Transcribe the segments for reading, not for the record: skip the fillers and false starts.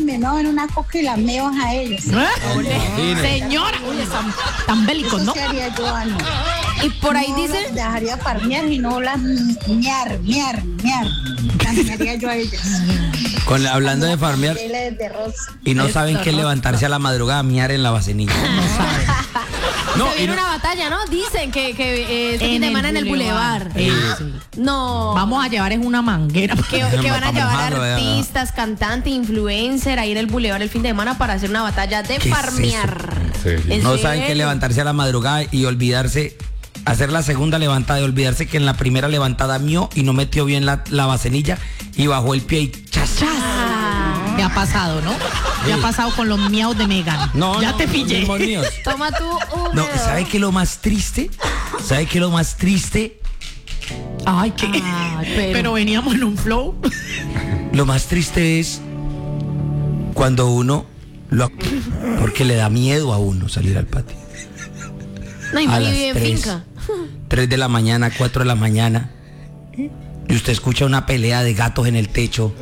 me meo en una coca y las meo a ellos. Señora, oye, tan bélicos, ¿no? Eso sí haría yo, Ana. Y por ahí No dice... las dejaría farmear y no las miar. Cambiaría yo a ellas. Hablando de farmear, Pasteles de rosa. y no saben qué levantarse a la madrugada a miar en la bacenilla. No saben. Se viene una batalla, ¿no? Dicen que este fin de semana en el Boulevard. Sí. No. Vamos a llevar es una manguera. Que van a Para llevar mojarlo, artistas, cantantes, influencer a ir al Boulevard el fin de semana para hacer una batalla de ¿Qué es farmear. ¿En No saben qué serio? levantarse a la madrugada y olvidarse, hacer la segunda levantada y olvidarse que en la primera levantada mió y no metió bien la bacenilla y bajó el pie y chas. Me ha pasado, ¿no? Me ha pasado con los miaos de Megan. No, ya no, te pillé. mismos míos. Toma tú húmedo. No, ¿sabe qué es lo más triste? ¿Sabe qué es lo más triste? Ay, qué. Ay, pero veníamos en un flow. Lo más triste es cuando uno porque le da miedo a uno salir al patio. No, y A más las vive en 3, finca. 3 de la mañana, 4 de la mañana. Y usted escucha una pelea de gatos en el techo.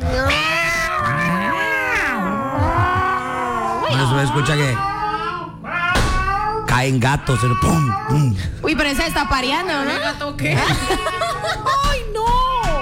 Bueno, eso escucha que caen gatos, ¡pum! ¡Pum! Uy, pero esa está pareando, ¿no? ¿Gato qué? ¡Ay, no!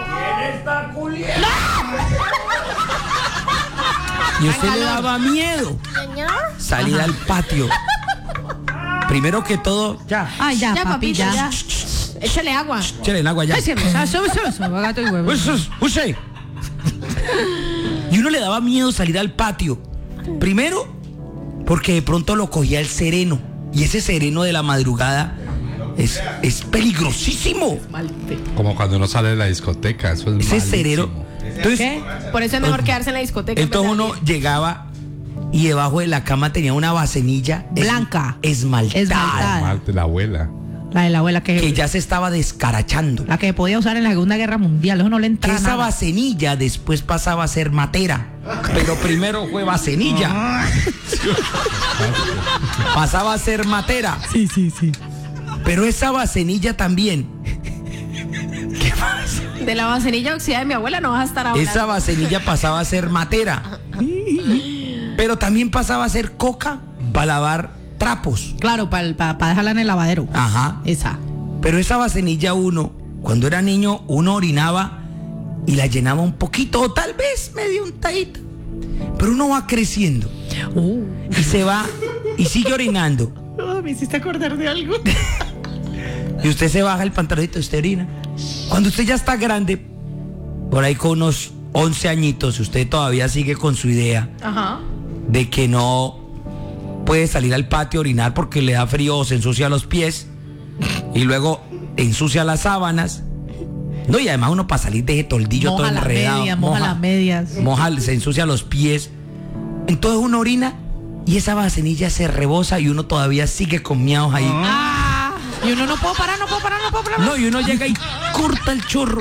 Y a usted le daba miedo salir al patio. Primero que todo, ya. Ay, ya, Ya, papi, papito, ya. Échale agua. Échale el agua ya. Gato y huevo. Usted. Y uno le daba miedo salir al patio. Primero, porque de pronto lo cogía el sereno. Y ese sereno de la madrugada es peligrosísimo. Como cuando uno sale de la discoteca, eso es Ese malísimo. sereno. Entonces, Por eso es mejor quedarse en la discoteca. en vez entonces de uno salir. llegaba y debajo de la cama tenía una bacenilla Blanca. esmaltada, Esmaltada. Mal de la abuela. La de la abuela que ya se estaba descarachando. La que podía usar en la Segunda Guerra Mundial. Eso no le Que entra esa nada. bacenilla después pasaba a ser matera. Pero primero fue bacenilla. Pasaba a ser matera. Sí. Pero esa bacenilla también. ¿Qué pasa? De la vaselilla oxidada de mi abuela no vas a estar hablando. Esa bacenilla pasaba a ser matera. Pero también pasaba a ser coca para lavar trapos. Claro, para dejarla en el lavadero. Ajá. Esa. Pero esa bacenilla cuando era niño, uno orinaba y la llenaba un poquito, o tal vez medio untadita. Pero uno va creciendo y se va y sigue orinando. Me hiciste acordar de algo. Y usted se baja el pantaloncito, usted orina. Cuando usted ya está grande, por ahí con unos 11 añitos, usted todavía sigue con su idea Ajá. de que no puede salir al patio a orinar porque le da frío o se ensucia los pies y luego ensucia las sábanas. No, y además uno para salir de ese toldillo todo Moja las enredado. medias, moja las medias. Se ensucia los pies. Entonces uno orina y esa bacenilla se rebosa y uno todavía sigue con miados ahí. Y uno no puedo parar. No, y uno llega y corta el chorro.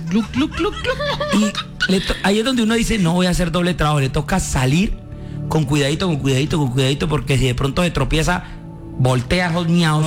Y ahí es donde uno dice, no voy a hacer doble trabajo. Le toca salir con cuidadito, porque si de pronto se tropieza, voltea esos miados.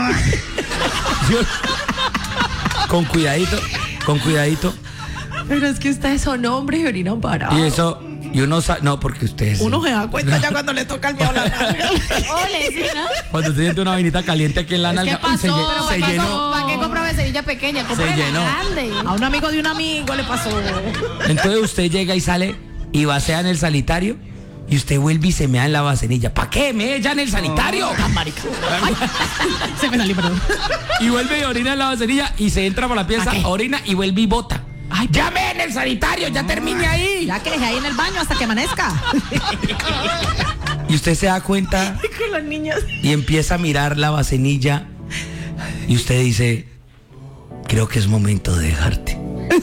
Con cuidadito. Pero es que ustedes son hombres y orinan parados. Y eso, y uno no, porque ustedes. Uno se da cuenta ya cuando le toca el miau la nalga. Ole, ¿sí, no? Cuando usted siente una vainita caliente aquí en la nalga, ¿qué pasó? se llenó. ¿Para qué compra vaselilla pequeña? Compra la llenó. grande. A un amigo de un amigo le pasó. Entonces usted llega y sale y vacea en el sanitario y usted vuelve y se mea en la bacenilla. ¿Para qué? Me echan en el sanitario. Marica. Ay, se me salió, perdón. Y vuelve y orina en la bacenilla y se entra por la pieza, ¿Para qué? orina y vuelve y bota. Ay, ¡Ya me en el sanitario! ¡Ya termine ahí! Ya que dejé ahí en el baño hasta que amanezca. Y usted se da cuenta Con los niños. y empieza a mirar la bacenilla y usted dice, creo que es momento de dejarte.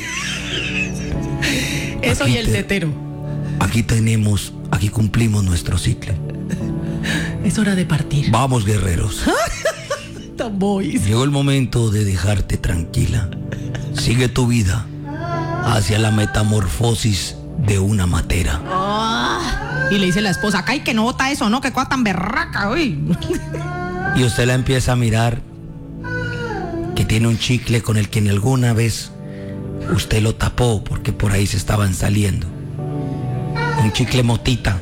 Eso y el tetero. Aquí cumplimos nuestro ciclo. Es hora de partir. Vamos, guerreros. Tomboys. Llegó el momento de dejarte tranquila. Sigue tu vida hacia la metamorfosis de una matera. Y le dice la esposa, ay, que no bota eso, ¿no? Que cosa tan berraca, uy. Y usted la empieza a mirar, que tiene un chicle con el que en alguna vez usted lo tapó porque por ahí se estaban saliendo. Un chicle motita